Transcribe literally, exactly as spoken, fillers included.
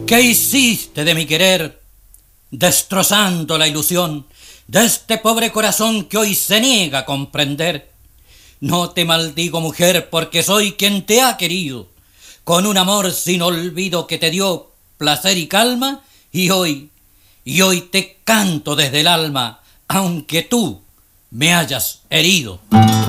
¿Qué hiciste de mi querer, destrozando la ilusión de este pobre corazón que hoy se niega a comprender? No te maldigo, mujer, porque soy quien te ha querido, con un amor sin olvido que te dio placer y calma, y hoy, y hoy te canto desde el alma, aunque tú me hayas herido.